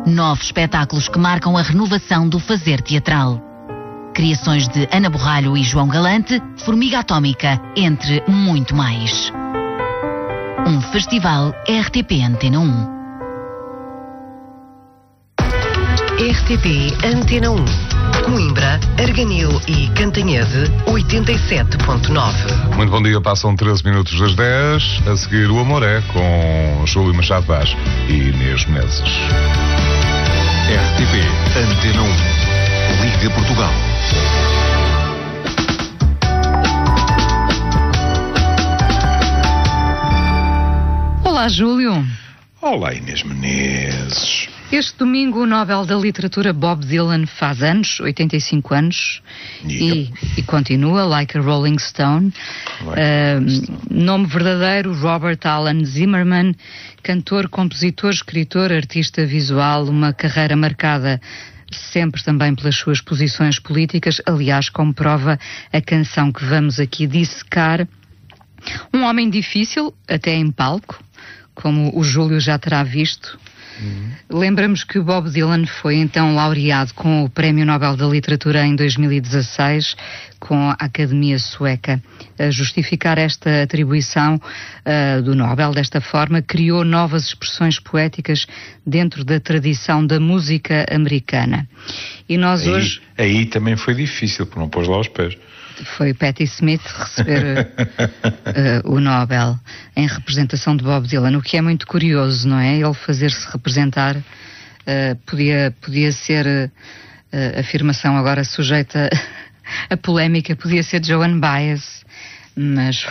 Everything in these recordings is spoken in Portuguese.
9 espetáculos que marcam a renovação do fazer teatral. Criações de Ana Borralho e João Galante, Formiga Atómica, entre muito mais. Um festival RTP Antena 1. RTP Antena 1. Coimbra, Arganil e Cantanhede, 87.9. Muito bom dia, passam 13 minutos das 10. A seguir o Amor é com Júlio Machado Vaz e Inês Menezes. RTP Antena 1. Liga Portugal. Olá, Júlio. Olá, Inês Menezes. Este domingo o Nobel da Literatura Bob Dylan faz anos, 85 anos, e continua, like a Rolling Stone. Nome verdadeiro, Robert Alan Zimmerman, cantor, compositor, escritor, artista visual, uma carreira marcada sempre também pelas suas posições políticas, aliás, como prova a canção que vamos aqui dissecar. Um homem difícil, até em palco, como o Júlio já terá visto. Lembramos que o Bob Dylan foi então laureado com o Prémio Nobel da Literatura em 2016 com a Academia Sueca. A justificar esta atribuição do Nobel desta forma, criou novas expressões poéticas dentro da tradição da música americana. E nós hoje... Aí também foi difícil, porque não pôs lá os pés. Foi Patti Smith receber o Nobel em representação de Bob Dylan, o que é muito curioso, não é? Ele fazer-se representar, podia ser afirmação agora sujeita a polémica, podia ser Joan Baez, mas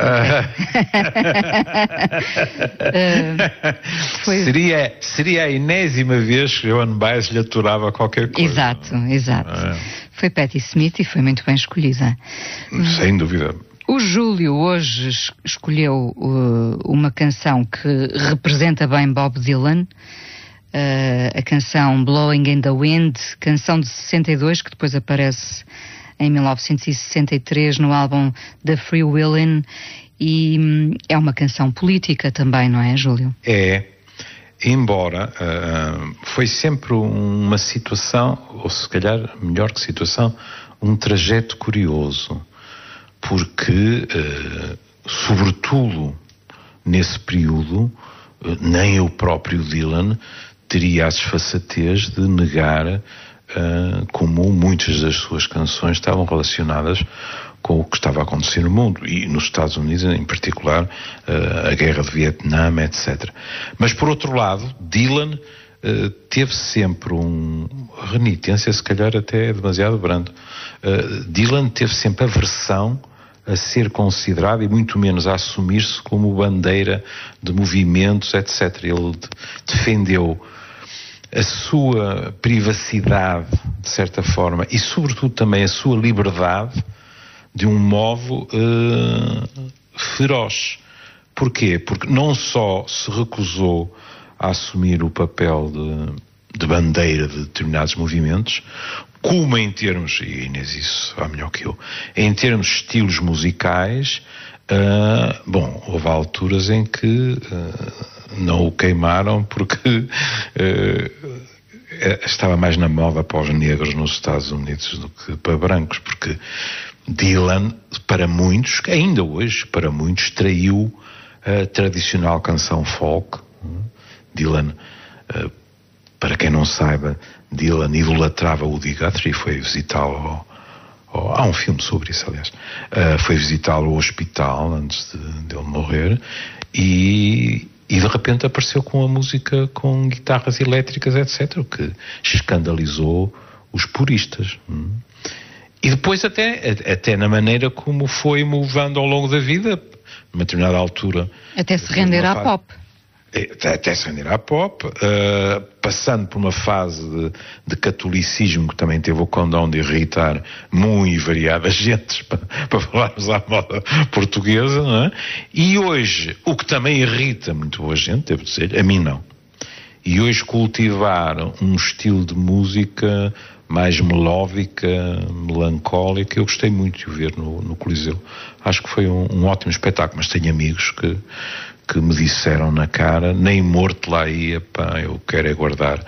foi... Seria a enésima vez que Joan Baez lhe aturava qualquer coisa. Exato. Foi Patti Smith e foi muito bem escolhida. Sem dúvida. O Júlio hoje escolheu uma canção que representa bem Bob Dylan, a canção Blowing in the Wind, canção de 62, que depois aparece em 1963 no álbum The Free Willin', e é uma canção política também, não é, Júlio? É. Embora foi sempre uma situação, ou se calhar melhor que situação, um trajeto curioso, porque, sobretudo nesse período, nem o próprio Dylan teria a desfaçatez de negar como muitas das suas canções estavam relacionadas com o que estava a acontecer no mundo, e nos Estados Unidos em particular, a guerra de Vietnã, etc. Mas por outro lado, Dylan teve sempre renitência, se calhar até demasiado brando. Dylan teve sempre aversão a ser considerado, e muito menos a assumir-se como bandeira de movimentos, etc. Ele defendeu a sua privacidade, de certa forma, e sobretudo também a sua liberdade, de um modo feroz. Porquê? Porque não só se recusou a assumir o papel de bandeira de determinados movimentos, como em termos, e Inês isso há melhor que eu, em termos de estilos musicais, houve alturas em que não o queimaram porque estava mais na moda para os negros nos Estados Unidos do que para brancos, porque Dylan, para muitos, ainda hoje, para muitos, traiu a tradicional canção folk. Dylan, para quem não saiba, Dylan idolatrava Woody Guthrie, foi visitá-lo há um filme sobre isso, aliás. Foi visitá-lo ao hospital antes de ele morrer, e de repente apareceu com a música com guitarras elétricas, etc., o que escandalizou os puristas. E depois até na maneira como foi movendo ao longo da vida, numa determinada altura. Até se render à pop. Até se render à pop, passando por uma fase de catolicismo que também teve o condão de irritar muito variadas gentes, para falarmos à moda portuguesa, não é? E hoje, o que também irrita muito boa gente, devo dizer, a mim não. E hoje cultivar um estilo de música mais melódica, melancólica, eu gostei muito de o ver no Coliseu. Acho que foi um ótimo espetáculo, mas tenho amigos que me disseram na cara, nem morto lá ia, pá, eu quero é guardar